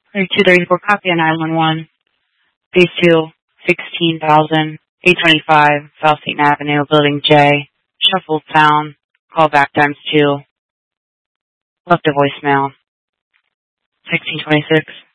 234, copy on 911. Phase 2, 16,825 South St. Avenue, Building J. Shuffled sound. Call back ×2. Left a voicemail. 1626.